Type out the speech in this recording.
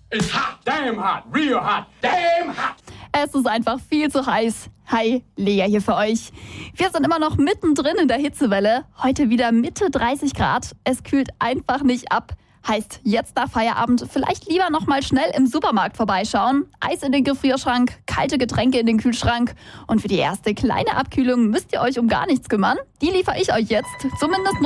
It's hot, damn hot, real hot, damn hot. Es ist einfach viel zu heiß. Hi, Lea hier für euch. Wir sind immer noch mittendrin in der Hitzewelle. Heute wieder Mitte 30 Grad. Es kühlt einfach nicht ab. Heißt, jetzt nach Feierabend vielleicht lieber noch mal schnell im Supermarkt vorbeischauen. Eis in den Gefrierschrank, kalte Getränke in den Kühlschrank. Und für die erste kleine Abkühlung müsst ihr euch um gar nichts kümmern. Die liefere ich euch jetzt. Zumindest